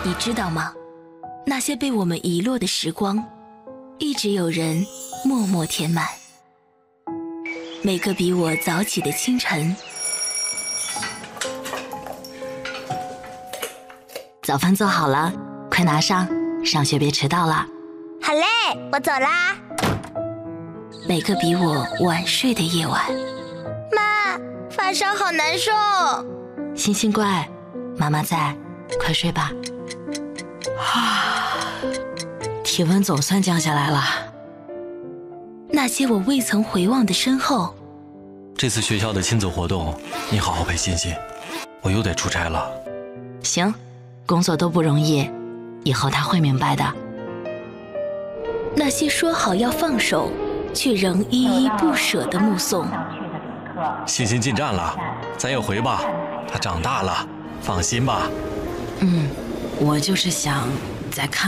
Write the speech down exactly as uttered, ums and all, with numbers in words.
你知道吗？那些被我们遗落的时光，一直有人默默填满。每个比我早起的清晨， 早饭做好了，快拿上，上学别迟到了。 好嘞，我走啦。 每个比我晚睡的夜晚。 妈，发烧好难受。 星星乖，妈妈在，快睡吧。啊，体温总算降下来了。 那些我未曾回望的身后。 这次学校的亲子活动，你好好陪欣欣，我又得出差了。 行，工作都不容易，以后他会明白的。 那些说好要放手，却仍依依不舍的目送。 欣欣进站了，咱也回吧，她长大了，放心吧。 嗯，我就是想再看。